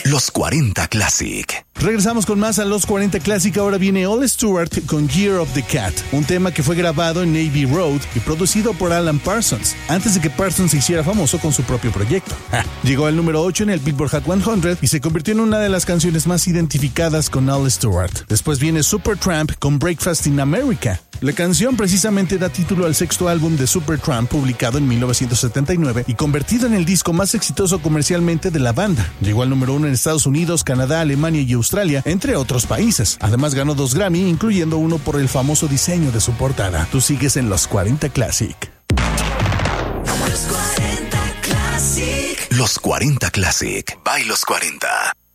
Los 40 Classic. Regresamos con más a Los 40 Classic. Ahora viene All Stewart con Year of the Cat, un tema que fue grabado en Navy Road y producido por Alan Parsons, antes de que Parsons se hiciera famoso con su propio proyecto. Llegó al número 8 en el Billboard Hot 100 y se convirtió en una de las canciones más identificadas con All Stewart. Después viene Supertramp con Breakfast in America. La canción precisamente da título al sexto álbum de Supertramp, publicado en 1979 y convertido en el disco más exitoso comercialmente de la banda. Llegó al número 1 en Estados Unidos, Canadá, Alemania y Australia, entre otros países. Además ganó 2 Grammy, incluyendo uno por el famoso diseño de su portada. Tú sigues en Los 40 Classic. Los 40 Classic. Los 40 Classic. By Los 40.